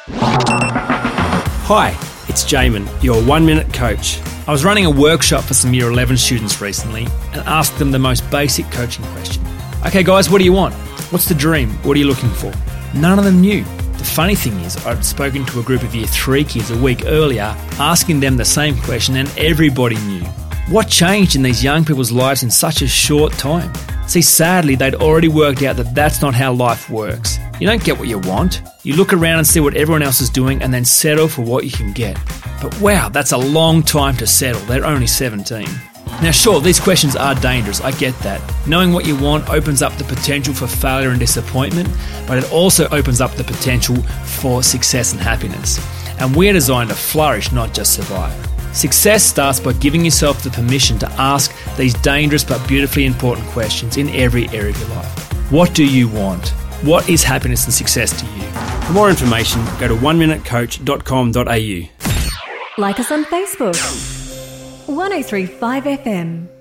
Hi, it's Jamin, your 1-minute coach. I was running a workshop for some Year 11 students recently and asked them the most basic coaching question. Okay guys, what do you want? What's the dream? What are you looking for? None of them knew. The funny thing is, I'd spoken to a group of Year 3 kids a week earlier, asking them the same question, and everybody knew. What changed in these young people's lives in such a short time? See, sadly, they'd already worked out that that's not how life works. You don't get what you want. You look around and see what everyone else is doing and then settle for what you can get. But wow, that's a long time to settle. They're only 17. Now sure, these questions are dangerous, I get that. Knowing what you want opens up the potential for failure and disappointment, but it also opens up the potential for success and happiness. And we're designed to flourish, not just survive. Success starts by giving yourself the permission to ask these dangerous but beautifully important questions in every area of your life. What do you want? What is happiness and success to you? For more information, go to oneminutecoach.com.au. Like us on Facebook. 103.5 FM.